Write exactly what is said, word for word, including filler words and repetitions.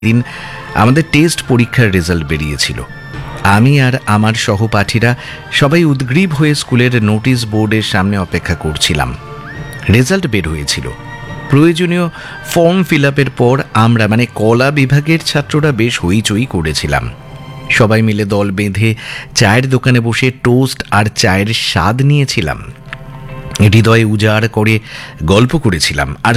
দিন আমাদের টেস্ট পরীক্ষার রেজাল্ট বেরিয়েছিল। আমি আর আমার সহপাঠীরা সবাই উদ্গ্রীব হয়ে স্কুলের নোটিশ বোর্ডের সামনে অপেক্ষা করছিলাম। রেজাল্ট বের হয়েছিল। প্রয়োজনীয় ফর্ম ফিল আপের পর আমরা মানে কলা বিভাগের ছাত্ররা বেশ হইচই করেছিলাম। সবাই মিলে দল বেঁধে চায়ের দোকানে বসে টোস্ট আর চায়ের স্বাদ নিয়েছিলাম। হৃদয়ে উজাড় করে গল্প করেছিলাম আর